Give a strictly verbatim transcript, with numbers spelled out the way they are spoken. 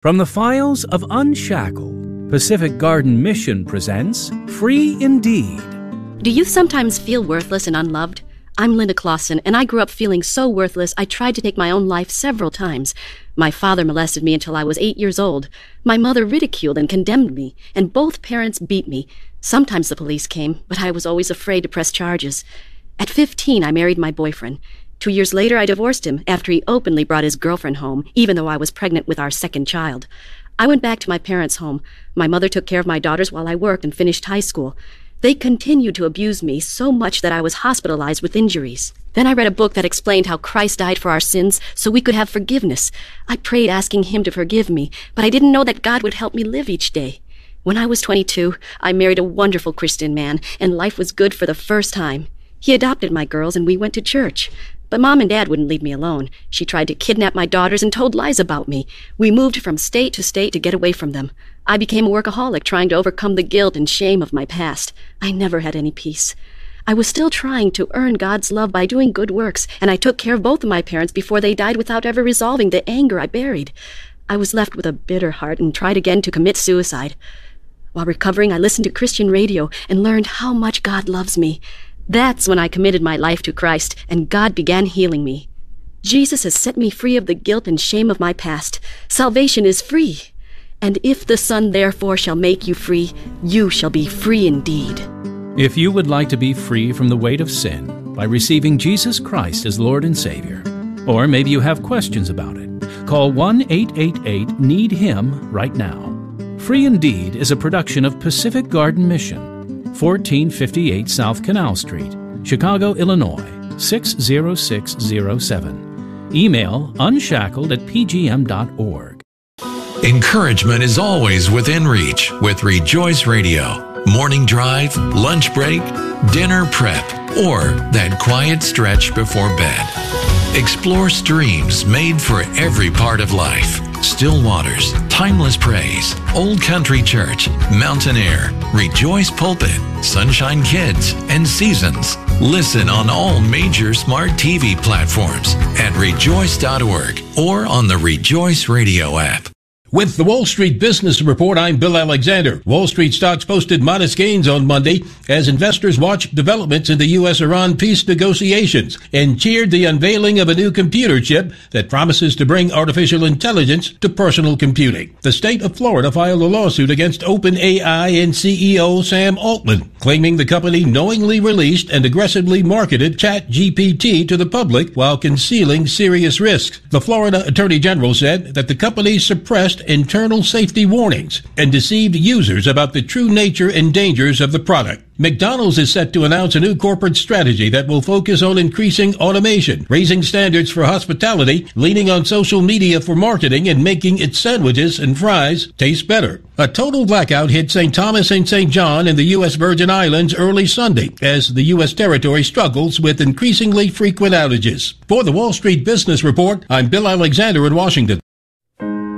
From the files of Unshackled, Pacific Garden Mission presents Free Indeed. Do you sometimes feel worthless and unloved? I'm Linda Clausen, and I grew up feeling so worthless I tried to take my own life several times. My father molested me until I was eight years old. My mother ridiculed and condemned me, and both parents beat me. Sometimes the police came, but I was always afraid to press charges. At fifteen, I married my boyfriend. Two years later, I divorced him after he openly brought his girlfriend home, even though I was pregnant with our second child. I went back to my parents' home. My mother took care of my daughters while I worked and finished high school. They continued to abuse me so much that I was hospitalized with injuries. Then I read a book that explained how Christ died for our sins so we could have forgiveness. I prayed asking him to forgive me, but I didn't know that God would help me live each day. When I was twenty-two, I married a wonderful Christian man, and life was good for the first time. He adopted my girls, and we went to church. But Mom and Dad wouldn't leave me alone. She tried to kidnap my daughters and told lies about me. We moved from state to state to get away from them. I became a workaholic, trying to overcome the guilt and shame of my past. I never had any peace. I was still trying to earn God's love by doing good works, and I took care of both of my parents before they died without ever resolving the anger I buried. I was left with a bitter heart and tried again to commit suicide. While recovering, I listened to Christian radio and learned how much God loves me. That's when I committed my life to Christ, and God began healing me. Jesus has set me free of the guilt and shame of my past. Salvation is free. And if the Son therefore shall make you free, you shall be free indeed. If you would like to be free from the weight of sin by receiving Jesus Christ as Lord and Savior, or maybe you have questions about it, call one eight eight eight need him right now. Free Indeed is a production of Pacific Garden Mission, fourteen fifty-eight South Canal Street, Chicago, Illinois, six zero six zero seven. Email unshackled at p g m dot org. Encouragement is always within reach with Rejoice Radio. Morning drive, lunch break, dinner prep, or that quiet stretch before bed. Explore streams made for every part of life. Still Waters, Timeless Praise, Old Country Church, Mountain Air, Rejoice Pulpit, Sunshine Kids, and Seasons. Listen on all major smart T V platforms at rejoice dot org or on the Rejoice Radio app. With the Wall Street Business Report, I'm Bill Alexander. Wall Street stocks posted modest gains on Monday as investors watched developments in the U S Iran peace negotiations and cheered the unveiling of a new computer chip that promises to bring artificial intelligence to personal computing. The state of Florida filed a lawsuit against OpenAI and C E O Sam Altman, claiming the company knowingly released and aggressively marketed ChatGPT to the public while concealing serious risks. The Florida Attorney General said that the company suppressed internal safety warnings and deceived users about the true nature and dangers of the product. McDonald's is set to announce a new corporate strategy that will focus on increasing automation, raising standards for hospitality, leaning on social media for marketing, and making its sandwiches and fries taste better. A total blackout hit Saint Thomas and Saint John in the U S Virgin Islands early Sunday as the U S territory struggles with increasingly frequent outages. For the Wall Street Business Report, I'm Bill Alexander in Washington.